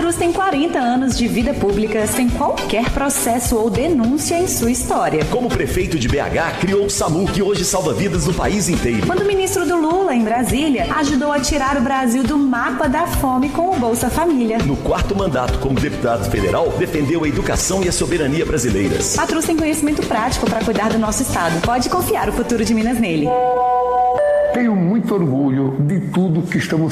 Patrus tem 40 anos de vida pública sem qualquer processo ou denúncia em sua história. Como prefeito de BH, criou o SAMU, que hoje salva vidas no país inteiro. Quando ministro do Lula, em Brasília, ajudou a tirar o Brasil do mapa da fome com o Bolsa Família. No 4º mandato como deputado federal, defendeu a educação e a soberania brasileiras. Patrus tem conhecimento prático para cuidar do nosso estado. Pode confiar o futuro de Minas nele. Tenho muito orgulho de tudo que estamos